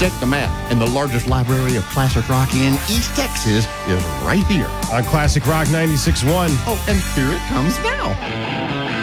Check the map, and the largest library of classic rock in East Texas is right here On Classic Rock 96.1. Oh, and here it comes now.